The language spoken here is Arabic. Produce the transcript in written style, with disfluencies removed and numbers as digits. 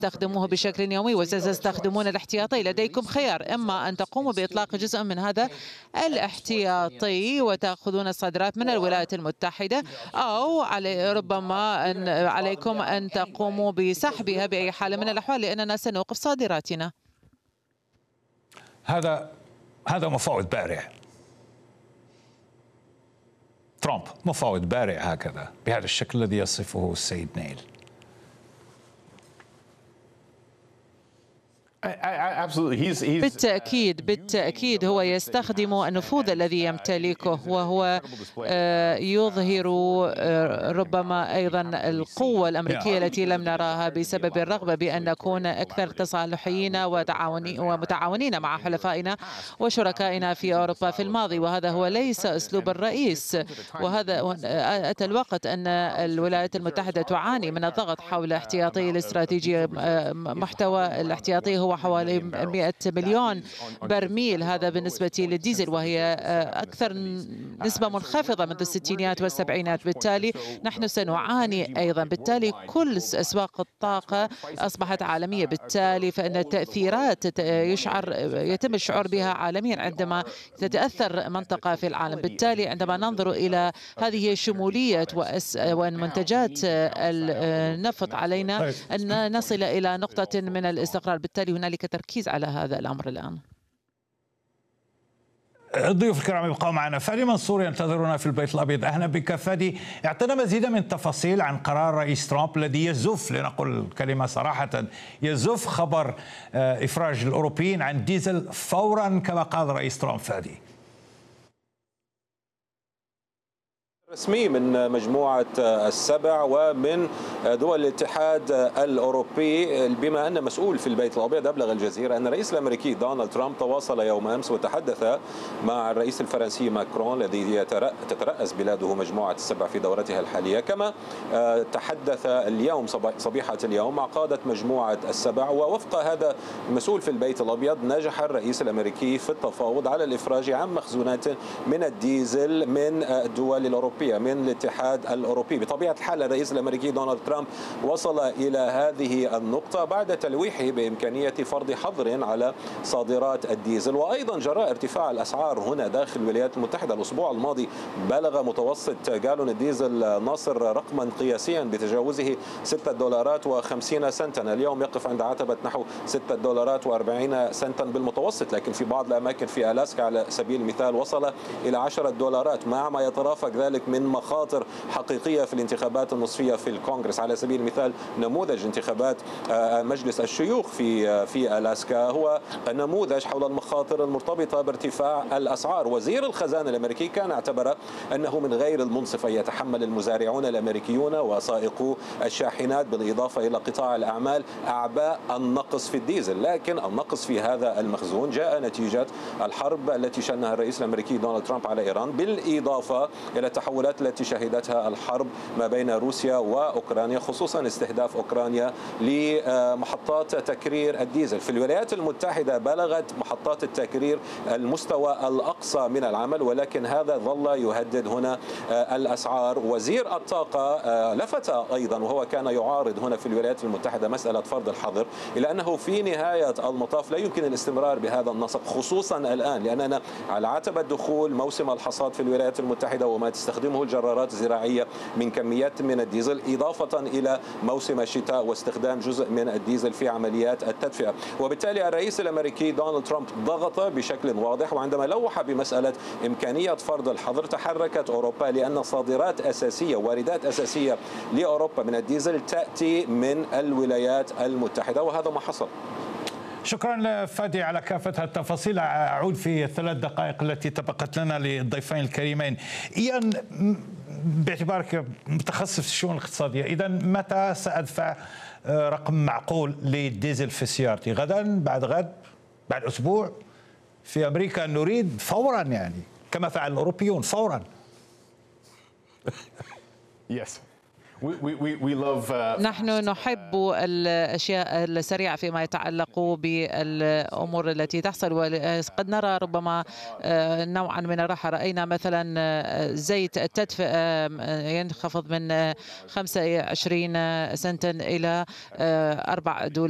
تستخدموه بشكل يومي وستستخدمون الاحتياطي. لديكم خيار: إما أن تقوموا بإطلاق جزء من هذا الاحتياطي وتأخذون الصادرات من الولايات المتحدة، أو ربما أن عليكم أن تقوموا بسحبها بأي حال من الأحوال، لأننا سنوقف صادراتنا. هذا مفاوض بارع. ترامب مفاوض بارع هكذا بهذا الشكل الذي يصفه السيد نيل. بالتأكيد هو يستخدم النفوذ الذي يمتلكه، وهو يظهر ربما أيضا القوة الأمريكية التي لم نراها بسبب الرغبة بأن نكون أكثر تصالحيين ومتعاونين مع حلفائنا وشركائنا في أوروبا في الماضي، وهذا هو ليس أسلوب الرئيس. وهذا أتى الوقت أن الولايات المتحدة تعاني من الضغط حول احتياطي الاستراتيجي. محتوى الاحتياطي هو حوالي 100 مليون برميل، هذا بالنسبة للديزل، وهي أكثر نسبة منخفضة منذ الستينيات والسبعينات. بالتالي نحن سنعاني أيضا. بالتالي كل أسواق الطاقة أصبحت عالمية، بالتالي فإن التأثيرات يتم الشعور بها عالميا عندما تتأثر منطقة في العالم. بالتالي عندما ننظر إلى هذه شمولية ومنتجات النفط، علينا أن نصل إلى نقطة من الاستقرار. بالتالي هنالك تركيز على هذا الأمر الآن. الضيوف الكرام يبقوا معنا. فادي منصور ينتظرنا في البيت الأبيض. أهلا بك فادي. اعطنا مزيدا من التفاصيل عن قرار رئيس ترامب الذي يزف، لنقل الكلمة صراحة، يزف خبر إفراج الأوروبيين عن ديزل فورا كما قال رئيس ترامب. فادي. رسمي من مجموعة السبع ومن دول الاتحاد الأوروبي، بما أن مسؤول في البيت الأبيض أبلغ الجزيرة أن الرئيس الأمريكي دونالد ترامب تواصل يوم أمس وتحدث مع الرئيس الفرنسي ماكرون الذي تترأس بلاده مجموعة السبع في دورتها الحالية، كما تحدث اليوم صبيحة اليوم مع قادة مجموعة السبع. ووفق هذا المسؤول في البيت الأبيض، نجح الرئيس الأمريكي في التفاوض على الإفراج عن مخزونات من الديزل من الدول الأوروبية، من الاتحاد الأوروبي. بطبيعة الحال الرئيس الأمريكي دونالد ترامب وصل إلى هذه النقطة بعد تلويحه بإمكانية فرض حظر على صادرات الديزل، وأيضا جراء ارتفاع الأسعار هنا داخل الولايات المتحدة. الأسبوع الماضي بلغ متوسط جالون الديزل ناصر رقما قياسيا بتجاوزه $6.50. اليوم يقف عند عتبة نحو $6.40 بالمتوسط، لكن في بعض الأماكن في ألاسكا على سبيل المثال وصل إلى $10، مع ما يترافق ذلك من مخاطر حقيقية في الانتخابات النصفية في الكونغرس. على سبيل المثال نموذج انتخابات مجلس الشيوخ في ألاسكا هو نموذج حول المخاطر المرتبطة بارتفاع الأسعار. وزير الخزانة الأمريكي كان اعتبر أنه من غير المنصف أن يتحمل المزارعون الأمريكيون وسائقو الشاحنات بالإضافة إلى قطاع الأعمال أعباء النقص في الديزل، لكن النقص في هذا المخزون جاء نتيجة الحرب التي شنها الرئيس الأمريكي دونالد ترامب على إيران، بالإضافة إلى التحولات التي شهدتها الحرب ما بين روسيا وأوكرانيا، خصوصا استهداف أوكرانيا لمحطات تكرير الديزل. في الولايات المتحدة بلغت محطات التكرير المستوى الأقصى من العمل، ولكن هذا ظل يهدد هنا الأسعار. وزير الطاقة لفت أيضا وهو كان يعارض هنا في الولايات المتحدة مسألة فرض الحظر، إلى أنه في نهاية المطاف لا يمكن الاستمرار بهذا النسق، خصوصا الآن لأننا على عتبة دخول موسم الحصاد في الولايات المتحدة وما تستخدمه الجرارات الزراعية من كميات من الديزل، إضافة إلى موسم الشتاء واستخدام جزء من الديزل في عمليات التدفئة. وبالتالي الرئيس الأمريكي دونالد ترامب ضغط بشكل واضح، وعندما لوح بمسألة إمكانية فرض الحظر تحركت أوروبا، لأن صادرات أساسية واردات أساسية لأوروبا من الديزل تأتي من الولايات المتحدة، وهذا ما حصل. شكرا فادي على كافة التفاصيل. أعود في الثلاث دقائق التي تبقت لنا للضيفين الكريمين. إيان، باعتبارك متخصص في الشؤون الاقتصادية، إذا متى سأدفع رقم معقول للديزل في سيارتي؟ غدا، بعد غد، بعد أسبوع؟ في أمريكا نريد فورا، يعني كما فعل الأوروبيون فورا. نحن نحب الأشياء السريعة فيما يتعلق بالأمور التي تحصل، وقد نرى ربما نوعا من الراحة. رأينا مثلا زيت التدفئة ينخفض من 25 سنتا إلى $4.